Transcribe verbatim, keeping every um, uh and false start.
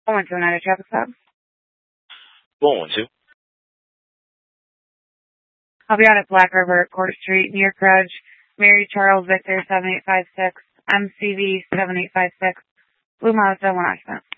Going to another traffic stop. Going to. I'll be out at Black River, Court Street, near Crudge, Mary Charles Victor seven eight five six, M C V seven eight five six, Blue Mazda one occupant.